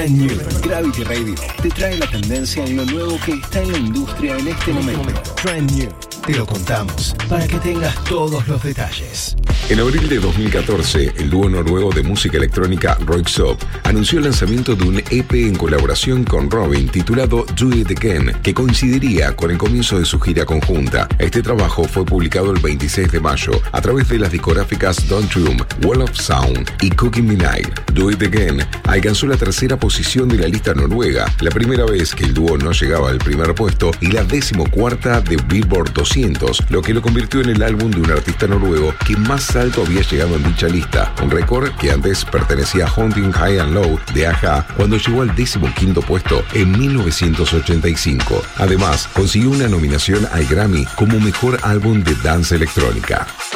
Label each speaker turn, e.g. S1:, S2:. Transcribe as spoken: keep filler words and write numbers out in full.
S1: Trend New, Gravity Radio, te trae la tendencia en lo nuevo que está en la industria en este momento. Trend New, te lo contamos para que tengas todos los detalles.
S2: En abril de dos mil catorce, el dúo noruego de música electrónica Röyksopp anunció el lanzamiento de un E P en colaboración con Robin titulado Do It Again, que coincidiría con el comienzo de su gira conjunta. Este trabajo fue publicado el veintiséis de mayo a través de las discográficas Don't Room, Wall of Sound y Cooking Vinyl. Do It Again alcanzó la tercera posición de la lista noruega, la primera vez que el dúo no llegaba al primer puesto, y la decimocuarta de Billboard doscientos, lo que lo convirtió en el álbum de un artista noruego que más alto había llegado en dicha lista, un récord que antes pertenecía a Hunting High and Low de A-ha cuando llegó al decimoquinto puesto en mil novecientos ochenta y cinco. Además, consiguió una nominación al Grammy como mejor álbum de danza electrónica.